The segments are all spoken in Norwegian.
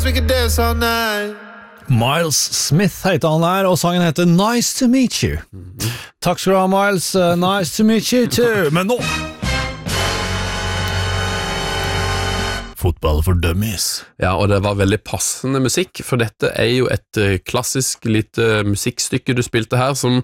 Miles Smith heter han her, og sangen heter Nice to meet you. Takk skal du ha, Miles. Nice to meet you too. Men nå Fotball for dummies. Ja, og det var veldig passende musikk, for dette er jo et klassisk lite musikkstykke du spilte her, som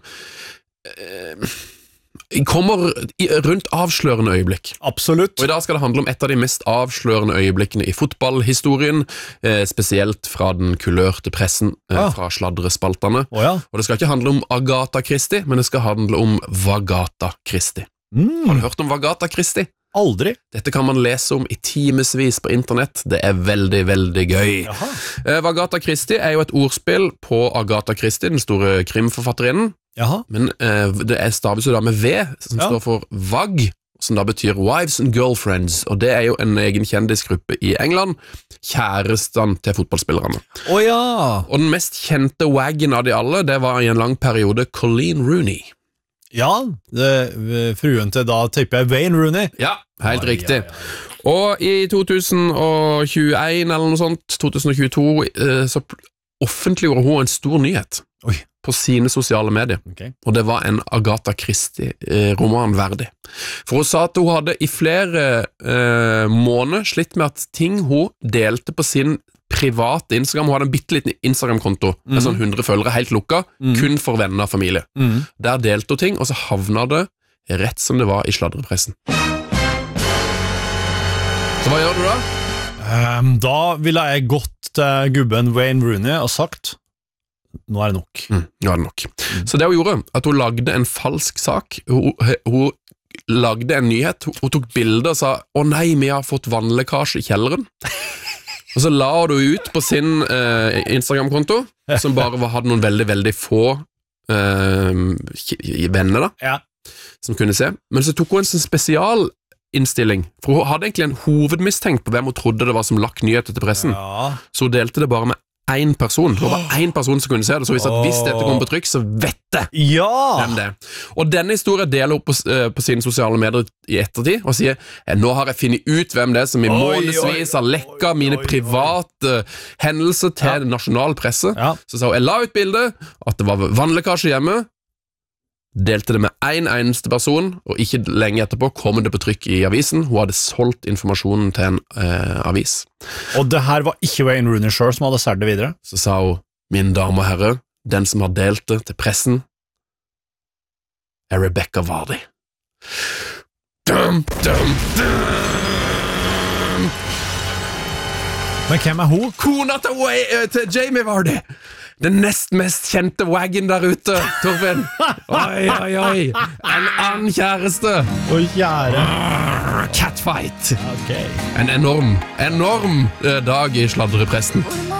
kommer rundt avslørende øyeblikk. Absolutt. Og i dag skal det handle om et av de mest avslørende øyeblikkene i fotballhistorien, spesielt fra den kulørte pressen, fra sladrespaltene. Ja. Og det skal ikke handle om Agatha Christie, men det skal handle om Vagatha Christie. Har du hørt om Vagatha Christie? Aldri. Dette kan man lese om i timesvis på internett. Det er veldig, veldig gøy. Vagatha Christie er jo et ordspill på Agatha Christie, den store krimforfatterinnen. Jaha. Men det staves jo da med V, som står for VAG, som da betyr Wives and Girlfriends, og det er jo en egen kjendisgruppe i England, kjæresten til fotballspillerne. Ja. Og den mest kjente waggen av de alle, det var i en lang periode Colleen Rooney. Ja, fruen til da tipper jeg Wayne Rooney. Ja, helt riktig. Og i 2021 eller noe sånt, 2022, så offentliggjorde hun en stor nyhet på sine sosiale medier. Og det var en Agatha Christie-roman verdig. For hun sa at hun hadde i flere måneder slitt med at ting hun delte på sin private Instagram. Hun hadde en bitteliten Instagram-konto med sånn 100 følgere, helt lukka, kun for venner og familie. Der delte hun ting, og så havna det rett som det var i sladrepressen. Så hva gjør du da? Da ville jeg gått til gubben Wayne Rooney og sagt nå er det nok. Nå er det nok. Så det hun gjorde, at hun lagde en falsk sak. Hun lagde en nyhet. Hun tok bilder og sa, å nei, vi har fått vannlekkasje i kjelleren. Og så la hun det ut på sin Instagram-konto, som bare hadde noen veldig, veldig få venner da, som kunne se. Men så tok hun en sånn spesialinnstilling, for hun hadde egentlig en hovedmistenkt på hvem hun trodde det var som lakk nyheter til pressen. Så hun delte det bare med en person. Det var bare en person som kunne se det, så hvis dette kommer på trykk, så vet det hvem det. Og denne historien deler hun på sine sosiale medier i ettertid, og sier, nå har jeg funnet ut hvem det er som i månedsvis har lekket mine private hendelser til nasjonal presse. Så sa hun, jeg la ut bildet, at det var vannlekkasje hjemme, delte det med en eneste person, og ikke lenge etterpå kom det på trykk i avisen. Hun hadde solgt informasjonen til en avis. Og det her var ikke Wayne Rooney selv som hadde sært det videre? Så sa hun, mine damer og herrer, den som har delt det til pressen, er Rebecca Vardy. Dum, dum, dum. Men hvem er hun? Kona til Jamie Vardy! Den nest mest kjente waggen der ute, Torfinn. Oi. En annen kjæreste. Oi, kjære. Catfight. En enorm dag i sladrepressen.